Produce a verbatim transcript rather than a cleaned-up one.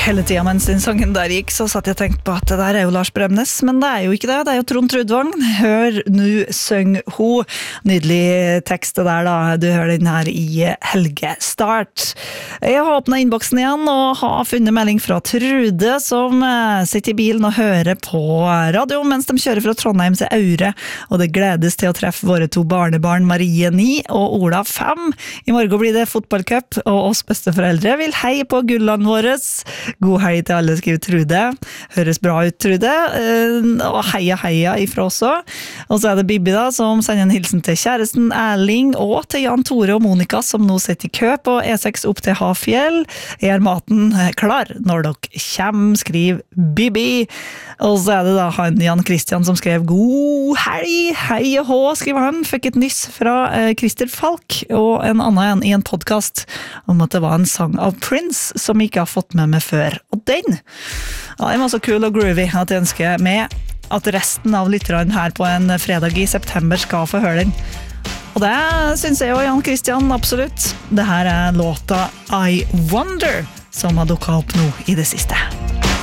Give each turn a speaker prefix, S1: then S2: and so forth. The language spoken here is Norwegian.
S1: hele tiden mens den sangen der gikk, så satt jeg og tenkte på at det der er jo Lars Bremnes, men det er jo ikke det, det er jo Trond Trudvang. Hør nu søng ho. Nydelig tekst det der da, du hører den her i Helgestart. Jeg har åpnet innboksen igjen og har funnet melding fra Trude, som sitter i bilen og hører på radio mens de kjører fra Trondheim til Aure, og det gledes til å treffe våre to barnebarn Marie ni og Ola fem. I morgen blir det fotballcup, og oss besteforeldre vil hei på gullene våre. God hei til alle, skriver Trude. Høres bra ut, Trude. Og heia heia ifra også. Og så er det Bibi da, som sender en hilsen til kjæresten Erling, og til Jan Tore og Monika, som nå sitter i kø på E seks opp til Hafjell. Er maten klar når dere kommer, skriver Bibi. Og så er det da han Jan Christian som skrev god helg, hei og hå, skriver han. Fikk et nyss fra eh, Christer Falk og en annen en i en podcast om at det var en sang av Prince som ikke har fått med meg før. Og den, ja, den var så kul og groovy at jeg ønsker med at resten av lytterne her på en fredag i september skal få høre den. Og det synes jeg og Jan Christian absolutt. Det her er låta I Wonder som har dukket opp nå i det siste.